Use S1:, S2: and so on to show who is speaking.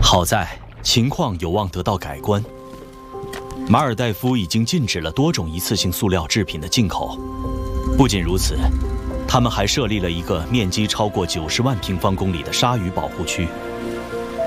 S1: 好在情况有望得到改观。马尔代夫已经禁止了多种一次性塑料制品的进口。不仅如此，他们还设立了一个面积超过90万平方公里的鲨鱼保护区。